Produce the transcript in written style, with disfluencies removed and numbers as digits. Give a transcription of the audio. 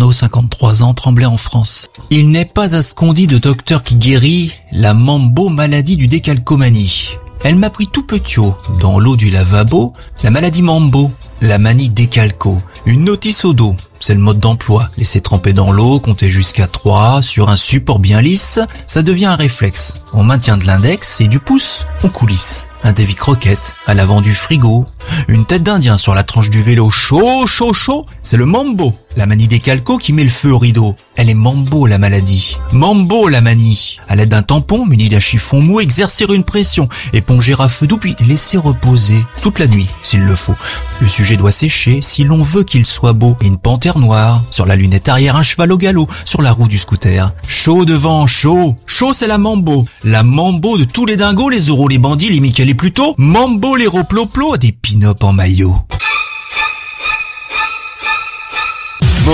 Arnaud, 53 ans, Tremblay en France. Il n'est pas à ce qu'on dit de docteur qui guérit la mambo maladie du décalcomanie. Elle m'a pris tout petiot, dans l'eau du lavabo, la maladie mambo, la manie décalco, une notice au dos. C'est le mode d'emploi. Laisser tremper dans l'eau, compter jusqu'à 3, sur un support bien lisse, ça devient un réflexe. On maintient de l'index et du pouce, on coulisse. Un Davy croquette à l'avant du frigo. Une tête d'Indien sur la tranche du vélo. Chaud, chaud, chaud. C'est le mambo. La manie décalco qui met le feu au rideau. Elle est mambo la maladie. Mambo la manie. À l'aide d'un tampon muni d'un chiffon mou, exercer une pression. Éponger à feu doux puis laisser reposer toute la nuit s'il le faut. Le sujet doit sécher si l'on veut qu'il soit beau. Et une panthère noire. Sur la lunette arrière, un cheval au galop. Sur la roue du scooter. Chaud devant, chaud. Chaud, c'est la mambo. La mambo de tous les dingos, les euros, les bandits, les Mickey, les Pluto. Mambo, les roploplo, des pin-up en maillot.